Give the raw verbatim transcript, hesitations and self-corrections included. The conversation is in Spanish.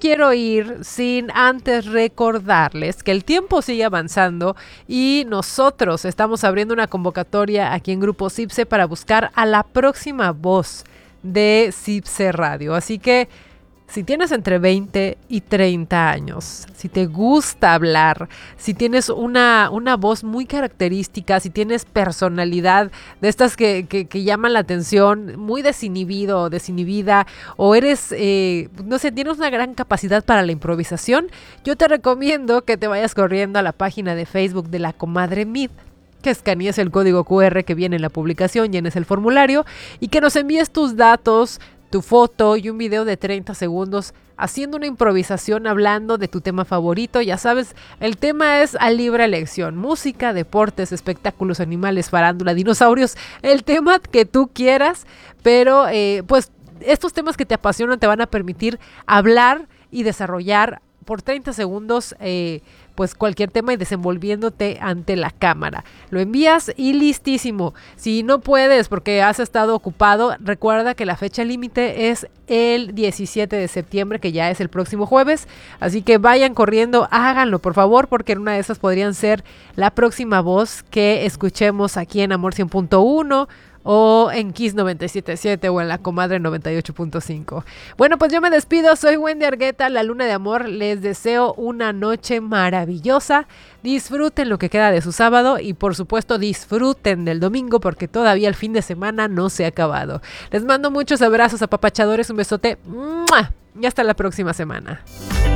quiero ir sin antes recordarles que el tiempo sigue avanzando y nosotros estamos abriendo una convocatoria aquí en Grupo CIPSE para buscar a la próxima voz de CIPSE Radio. Así que si tienes entre veinte y treinta años, si te gusta hablar, si tienes una, una voz muy característica, si tienes personalidad de estas que, que, que llaman la atención, muy desinhibido o desinhibida, o eres, eh, no sé, tienes una gran capacidad para la improvisación, yo te recomiendo que te vayas corriendo a la página de Facebook de La Comadre Mid, que escanees el código cu erre que viene en la publicación, llenes el formulario y que nos envíes tus datos, tu foto y un video de treinta segundos haciendo una improvisación hablando de tu tema favorito. Ya sabes, el tema es a libre elección: música, deportes, espectáculos, animales, farándula, dinosaurios, el tema que tú quieras, pero eh, pues estos temas que te apasionan te van a permitir hablar y desarrollar por treinta segundos eh, pues cualquier tema y desenvolviéndote ante la cámara. Lo envías y listísimo. Si no puedes porque has estado ocupado, recuerda que la fecha límite es el diecisiete de septiembre, que ya es el próximo jueves. Así que vayan corriendo, háganlo por favor, porque en una de esas podrían ser la próxima voz que escuchemos aquí en Amor cien punto uno o en Kiss noventa y siete punto siete o en La Comadre noventa y ocho punto cinco. Bueno, pues yo me despido, soy Wendy Argueta, la Luna de Amor. Les deseo una noche maravillosa. Disfruten lo que queda de su sábado y por supuesto disfruten del domingo, porque todavía el fin de semana no se ha acabado. Les mando muchos abrazos apapachadores, un besote, ¡mua!, y hasta la próxima semana.